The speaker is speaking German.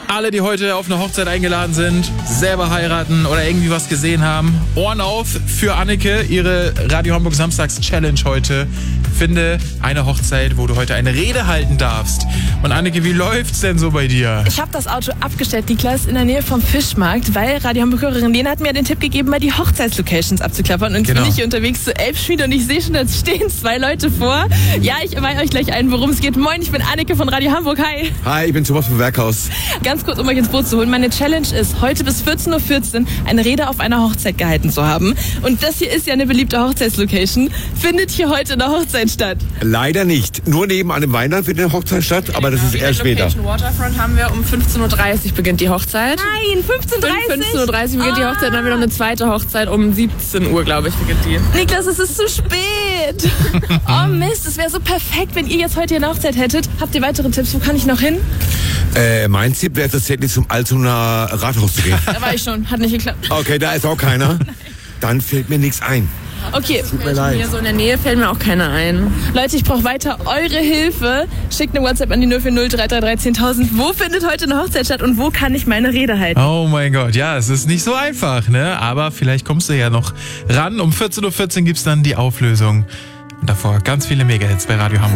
Alle, die heute auf eine Hochzeit eingeladen sind, selber heiraten oder irgendwie was gesehen haben, Ohren auf für Anneke, ihre Radio Hamburg Samstags Challenge heute. Finde eine Hochzeit, wo du heute eine Rede halten darfst. Und Anneke, wie läuft's denn so bei dir? Ich habe das Auto abgestellt, Niklas, in der Nähe vom Fischmarkt, weil Radio Hamburg-Hörerin Lena hat mir den Tipp gegeben, mal die Hochzeitslocations abzuklappern. Und jetzt bin ich hier unterwegs zu Elbschmied und ich sehe schon, jetzt stehen 2 Leute vor. Ja, ich weihe euch gleich ein, worum es geht. Moin, ich bin Anneke von Radio Hamburg. Hi. Hi, ich bin Thomas vom Werkhaus. Ganz kurz, um euch ins Boot zu holen. Meine Challenge ist, heute bis 14:14 Uhr eine Rede auf einer Hochzeit gehalten zu haben. Und das hier ist ja eine beliebte Hochzeitslocation. Findet hier heute eine Hochzeit statt? Leider nicht. Nur neben einem Weinland findet eine Hochzeit statt, aber das ist erst später. Location Waterfront haben wir um 15:30 Uhr beginnt die Hochzeit. Nein, 15:30 15:30 Uhr beginnt die Hochzeit, dann haben wir noch eine zweite Hochzeit um 17 Uhr, glaube ich, beginnt die. Niklas, es ist zu spät. Oh Mist, es wäre so perfekt, wenn ihr jetzt heute eine Hochzeit hättet. Habt ihr weitere Tipps? Wo kann ich noch hin? Mein Tipp wäre tatsächlich zum Altonaer Rathaus zu gehen. Da war ich schon, hat nicht geklappt. Okay, da ist auch keiner. Dann fällt mir nichts ein. Okay. Tut mir leid. Hier so in der Nähe fällt mir auch keiner ein. Leute, ich brauche weiter eure Hilfe. Schickt eine WhatsApp an die 040 333 10.000. Wo findet heute eine Hochzeit statt und wo kann ich meine Rede halten? Oh mein Gott, ja, es ist nicht so einfach, ne? Aber vielleicht kommst du ja noch ran. Um 14:14 Uhr gibt's dann die Auflösung. Und davor ganz viele Mega-Hits bei Radio Hamburg.